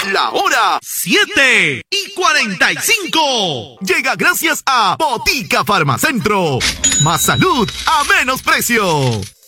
La hora 7:45. Llega gracias a Botica Farmacentro. Más salud a menos precio.